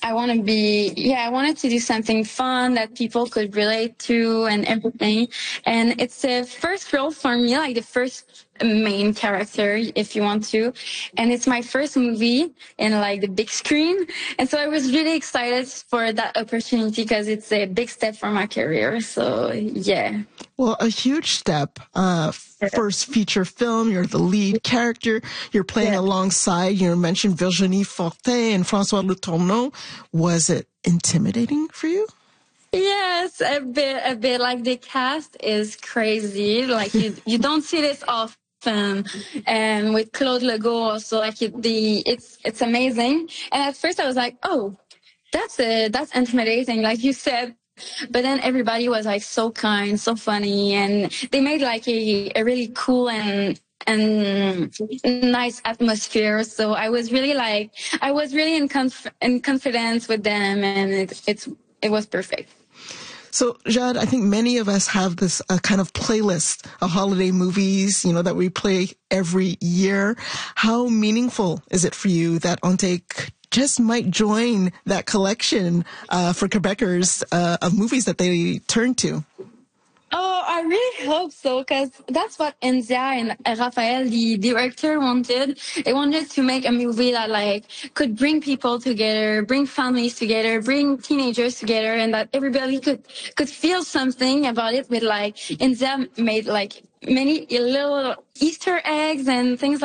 I wanted to do something fun that people could relate to and everything. And it's the first role for me, like the first main character, if you want to. And it's my first movie in like the big screen. And so I was really excited for that opportunity because it's a big step for my career. So yeah. Well, a huge step. First feature film, you're the lead character. You're playing alongside, you mentioned Virginie Fortin and François Letourneau. Was it intimidating for you? Yes, a bit. Like the cast is crazy. Like you don't see this often. And with Claude Legault also, like it's amazing. And at first I was like, oh, that's intimidating, like you said. But then everybody was like so kind, so funny, and they made like a really cool and nice atmosphere. So I was really in confidence with them, and it was perfect. So, Jade, I think many of us have this kind of playlist of holiday movies, that we play every year. How meaningful is it for you that Ontek just might join that collection for Quebecers of movies that they turn to? Oh, I really hope so, because that's what India and Raphael, the director, wanted. They wanted to make a movie that like could bring people together, bring families together, bring teenagers together, and that everybody could feel something about it. With like India made like many little Easter eggs and things like